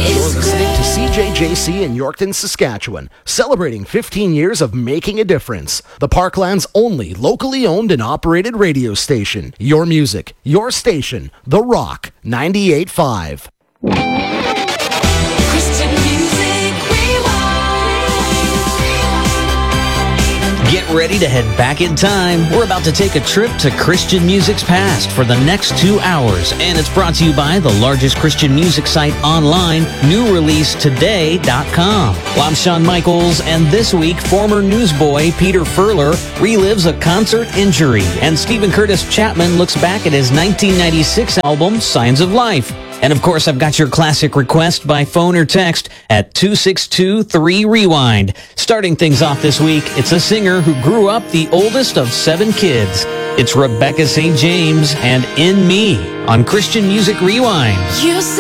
You're listening to CJJC in Yorkton, Saskatchewan, celebrating 15 years of making a difference. The Parkland's only locally owned and operated radio station. Your music, your station, The Rock 98.5. Get ready to head back in time. We're about to take a trip to Christian music's past for the next 2 hours, and it's brought to you by the largest Christian music site online, newreleasetoday.com. Well, I'm Shawn Michaels, and this week, former newsboy Peter Furler relives a concert injury, and Stephen Curtis Chapman looks back at his 1996 album, Signs of Life. And of course, I've got your classic request by phone or text at 262-3-REWIND. Starting things off this week, it's a singer who grew up the oldest of 7 kids. It's Rebecca St. James and In Me on Christian Music Rewind.